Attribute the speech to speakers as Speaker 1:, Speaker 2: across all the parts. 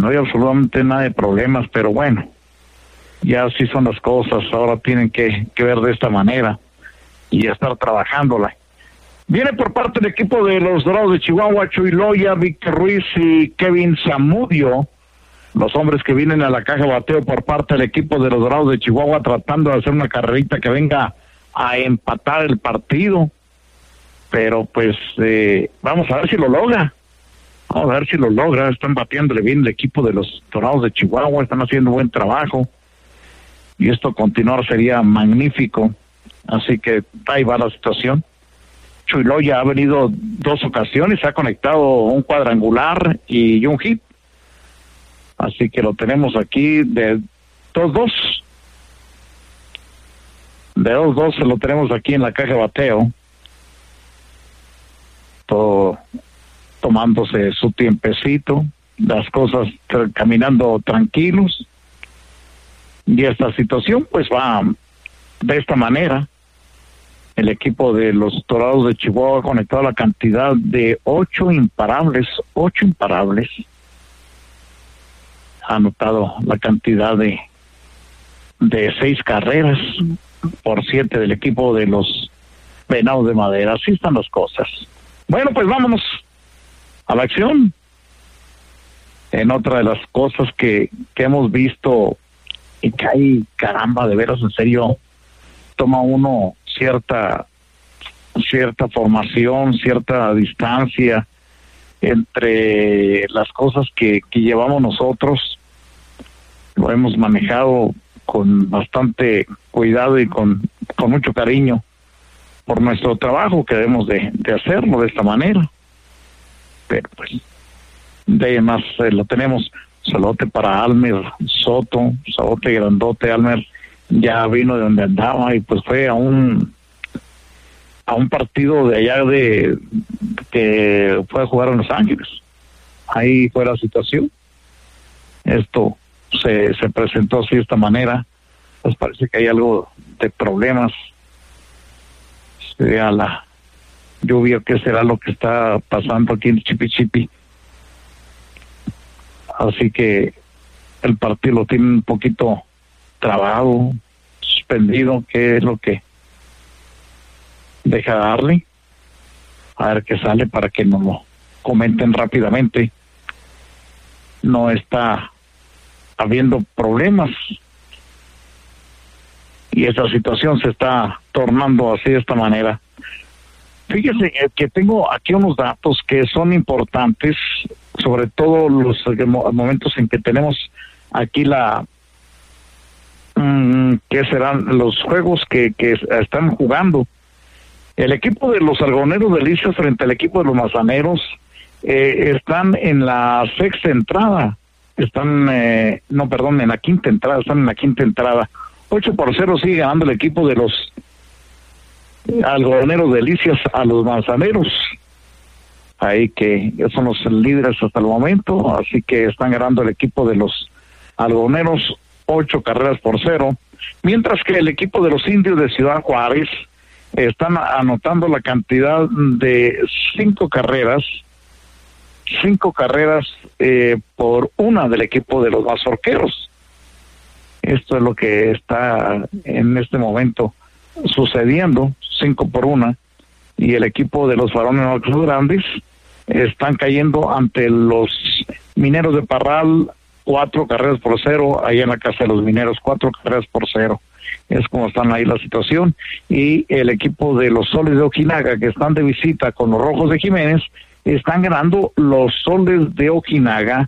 Speaker 1: no hay absolutamente nada de problemas, pero bueno, ya así son las cosas, ahora tienen que ver de esta manera y estar trabajándola. Viene por parte del equipo de los Dorados de Chihuahua, Chuy Loya, Víctor Ruiz y Kevin Zamudio, los hombres que vienen a la caja de bateo por parte del equipo de los Dorados de Chihuahua, tratando de hacer una carrerita que venga a empatar el partido, pero pues vamos a ver si lo logra. Vamos a ver si lo logra. Están bateándole bien el equipo de los Dorados de Chihuahua, están haciendo buen trabajo y esto continuar sería magnífico. Así que ahí va la situación. Chuy Loya ha venido 2 ocasiones, ha conectado un cuadrangular y un hit. Así que lo tenemos aquí de 2-2. De 2-2 lo tenemos aquí en la caja de bateo. Todo tomándose su tiempecito, las cosas caminando tranquilos. Y esta situación pues va de esta manera. El equipo de los Dorados de Chihuahua ha conectado la cantidad de 8 imparables. Ha anotado la cantidad de 6 carreras por 7 del equipo de los Venados de Madera. Así están las cosas. Bueno, pues vámonos a la acción. En otra de las cosas que hemos visto y que hay, caramba, de veras, en serio, toma uno cierta formación, cierta distancia entre las cosas que llevamos nosotros. Lo hemos manejado con bastante cuidado y con mucho cariño por nuestro trabajo, que debemos de hacerlo de esta manera. Pero pues de ahí más lo tenemos. Saludote para Almer Soto, saludote grandote. Almer ya vino de donde andaba y pues fue a un partido de allá que fue a jugar en Los Ángeles. Ahí fue la situación. Esto se presentó así de esta manera. Pues parece que hay algo de problemas. Sería la lluvia, ¿qué será lo que está pasando aquí en Chipi? Así que el partido lo tiene un poquito trabado, suspendido. ¿Qué es lo que deja darle? A ver qué sale para que nos lo comenten rápidamente. No está habiendo problemas y esta situación se está tornando así de esta manera. Fíjese que tengo aquí unos datos que son importantes, sobre todo los momentos en que tenemos aquí ¿qué serán los juegos que están jugando? El equipo de los Algodoneros de Licias frente al equipo de los Manzaneros están en la 6ª entrada. Están, en la 5ª entrada. Están en la 5ª entrada. 8-0 sigue ganando el equipo de los Algodoneros de Licias a los Manzaneros. Ahí que son los líderes hasta el momento. Así que están ganando el equipo de los Algodoneros 8-0. Mientras que el equipo de los Indios de Ciudad Juárez están anotando la cantidad de 5 carreras por una del equipo de los Mazorqueros. Esto es lo que está en este momento sucediendo, 5-1, y el equipo de los Varones Grandes están cayendo ante los Mineros de Parral 4-0, ahí en la casa de los Mineros, 4-0. Es como están ahí la situación. Y el equipo de los Soles de Ojinaga, que están de visita con los Rojos de Jiménez, están ganando los Soles de Ojinaga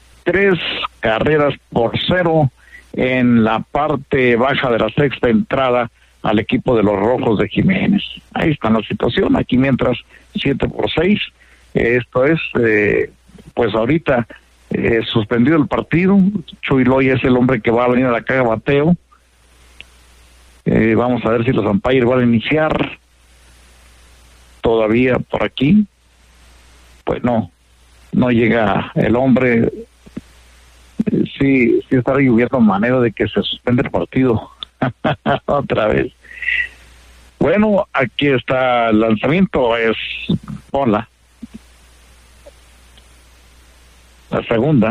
Speaker 1: 3-0 en la parte baja de la 6ª entrada al equipo de los Rojos de Jiménez. Ahí está la situación. Aquí mientras 7-6. Esto es, pues ahorita suspendido el partido. Chuy Loya es el hombre que va a venir a la caja de bateo. Vamos a ver si los umpires van a iniciar todavía por aquí. Pues no llega el hombre. Sí está lloviendo manera de que se suspende el partido otra vez. Bueno, aquí está el lanzamiento, es bola, la segunda.